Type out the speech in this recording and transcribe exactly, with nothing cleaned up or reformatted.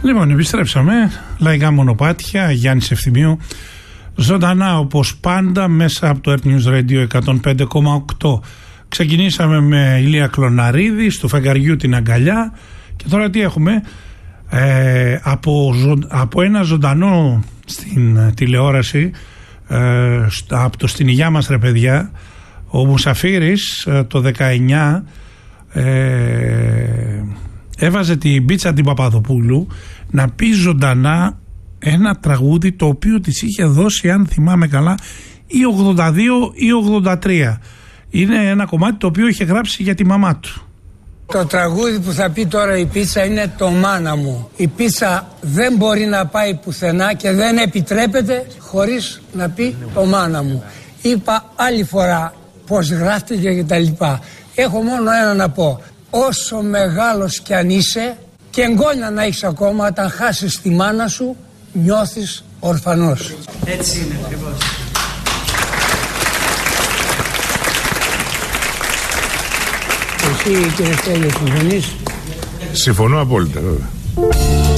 Λοιπόν, επιστρέψαμε. Λαϊκά μονοπάτια, Γιάννης Ευθυμίου. Ζωντανά όπως πάντα μέσα από το Earth News Radio εκατόν πέντε κόμμα οκτώ. Ξεκινήσαμε με Ηλία Κλωναρίδη, στο φεγγαριού την αγκαλιά. Και τώρα τι έχουμε? Ε, από, από ένα ζωντανό στην τηλεόραση, ε, από το «Στην υγειά μας ρε παιδιά», ο Μουσαφίρης ε, το δεκαεννιά ε, έβαζε την Μπίτσα την Παπαδοπούλου να πει ζωντανά ένα τραγούδι το οποίο της είχε δώσει, αν θυμάμαι καλά, ή ογδόντα δύο ή ογδόντα τρία. Είναι ένα κομμάτι το οποίο είχε γράψει για τη μαμά του. Το τραγούδι που θα πει τώρα η Πίτσα είναι το «Μάνα μου». Η Πίτσα δεν μπορεί να πάει πουθενά και δεν επιτρέπεται χωρίς να πει το «Μάνα μου». Είπα άλλη φορά πως γράφτηκε και τα λοιπά. Έχω μόνο ένα να πω. Όσο μεγάλος κι αν είσαι και εγγόνια να έχεις ακόμα, όταν χάσεις τη μάνα σου νιώθεις ορφανός. Έτσι είναι ακριβώς. Εσύ, κύριε Στέλιο, συμφωνείς? Συμφωνώ απόλυτα, βέβαια.